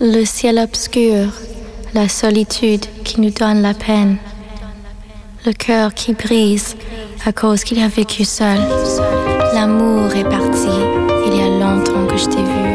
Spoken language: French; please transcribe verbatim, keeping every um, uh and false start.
Le ciel obscur, la solitude qui nous donne la peine, le cœur qui brise à cause qu'il a vécu seul. L'amour est parti, il y a longtemps que je t'ai vu.